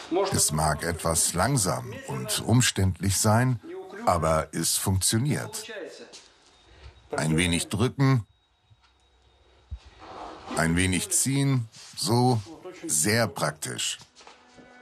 Es mag etwas langsam und umständlich sein, aber es funktioniert. Ein wenig drücken, ein wenig ziehen, so sehr praktisch.